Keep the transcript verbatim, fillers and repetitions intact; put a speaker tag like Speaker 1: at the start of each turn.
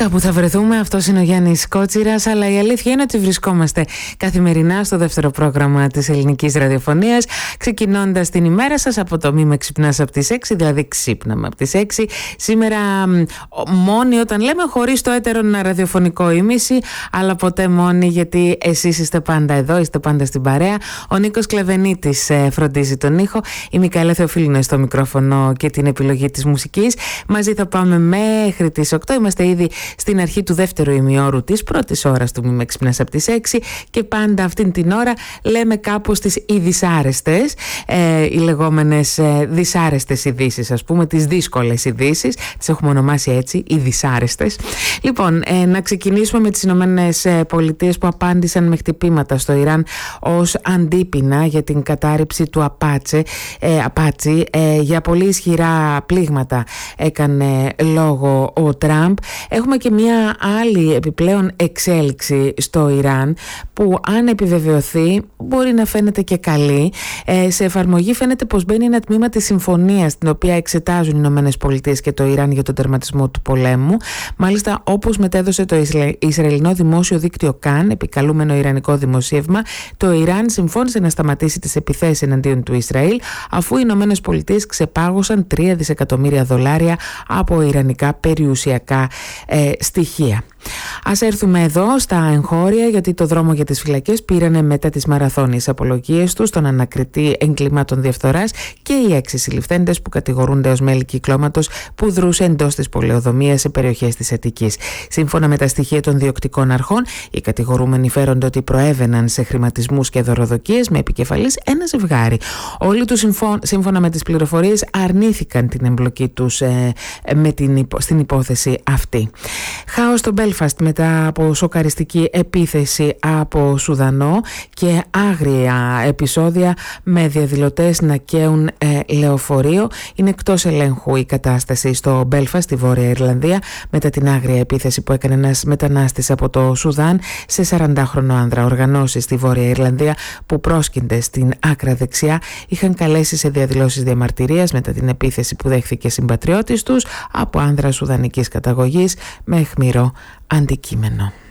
Speaker 1: Κάπου θα βρεθούμε, αυτός είναι ο Γιάννης Κότσιρας, αλλά η αλήθεια είναι ότι βρισκόμαστε καθημερινά στο δεύτερο πρόγραμμα της ελληνικής ραδιοφωνίας, ξεκινώντας την ημέρα σας από το μη με ξυπνάς από τις έξι, δηλαδή ξύπναμε από τις έξι. Σήμερα μόνοι όταν λέμε, χωρίς το έτερο ραδιοφωνικό ήμιση, αλλά ποτέ μόνοι, γιατί εσείς είστε πάντα εδώ, είστε πάντα στην παρέα. Ο Νίκος Κλεβενίτης φροντίζει τον ήχο, η Μικαέλα Θεοφίλου είναι στο μικρόφωνο και την επιλογή της μουσικής. Μαζί θα πάμε μέχρι τις οκτώ, είμαστε ήδη στην αρχή του δεύτερου ημιώρου της πρώτης ώρας του Μη με ξυπνάς από τις έξι και πάντα αυτήν την ώρα λέμε κάπως τις οι δυσάρεστες, ε, οι λεγόμενες ε, δυσάρεστες ειδήσεις, ας πούμε, τις δύσκολες ειδήσεις, τις έχουμε ονομάσει έτσι, οι δυσάρεστες. Λοιπόν, ε, να ξεκινήσουμε με τις Ηνωμένες Πολιτείες που απάντησαν με χτυπήματα στο Ιράν ως αντίπεινα για την κατάρριψη του Απάτσε, ε, Απάτσι. Ε, για πολύ ισχυρά πλήγματα έκανε λόγο ο Τραμπ. Έχουμε και μια άλλη επιπλέον εξέλιξη στο Ιράν που, αν επιβεβαιωθεί, μπορεί να φαίνεται και καλή. Ε, σε εφαρμογή φαίνεται πως μπαίνει ένα τμήμα της συμφωνίας την οποία εξετάζουν οι Ηνωμένες Πολιτείες και το Ιράν για τον τερματισμό του πολέμου. Μάλιστα, όπως μετέδωσε το Ισραηλινό δημόσιο δίκτυο Καν, επικαλούμενο ιρανικό δημοσίευμα, το Ιράν συμφώνησε να σταματήσει τις επιθέσεις εναντίον του Ισραήλ, αφού οι Ηνωμένες Πολιτείες ξεπάγωσαν τρία δισεκατομμύρια δολάρια από ιρανικά περιουσιακά ε, στοιχεία. Ας έρθουμε εδώ στα εγχώρια, γιατί το δρόμο για τις φυλακές πήρανε μετά τις μαραθώνιες απολογίες τους στον ανακριτή εγκλημάτων διαφθοράς και οι έξι συλληφθέντες που κατηγορούνται ως μέλη κυκλώματος που δρούσε εντός της πολεοδομίας σε περιοχές της Αττικής. Σύμφωνα με τα στοιχεία των διοκτικών αρχών, οι κατηγορούμενοι φέρονται ότι προέβαιναν σε χρηματισμούς και δωροδοκίες με επικεφαλής ένα ζευγάρι. Όλοι τους, σύμφωνα με τις πληροφορίες, αρνήθηκαν την εμπλοκή τους ε, με την, στην υπόθεση αυτή. Χάος στο Belfast μετά από σοκαριστική επίθεση από Σουδανό και άγρια επεισόδια με διαδηλωτές να καίουν ε, λεωφορείο. Είναι εκτός ελέγχου η κατάσταση στο Belfast, στη Βόρεια Ιρλανδία, μετά την άγρια επίθεση που έκανε ένας μετανάστης από το Σουδάν σε σαραντάχρονο άνδρα. Οργανώσεις στη Βόρεια Ιρλανδία που πρόσκυνται στην άκρα δεξιά είχαν καλέσει σε διαδηλώσεις διαμαρτυρίας μετά την επίθεση που δέχθηκε συμπατριώτης τους από άνδρα σουδανικής καταγωγής με αιχμηρό αντικείμενο.